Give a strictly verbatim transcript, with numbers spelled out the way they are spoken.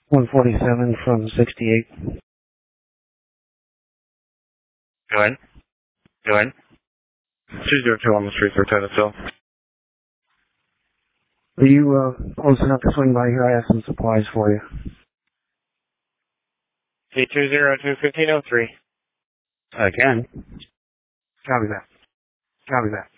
one forty-seven from sixty-eight. Go ahead. Go ahead. two zero two on the street, third Titusville. Are you uh, close enough to swing by here? I have some supplies for you. C two zero two fifteen oh three. Again. Copy that. Copy that.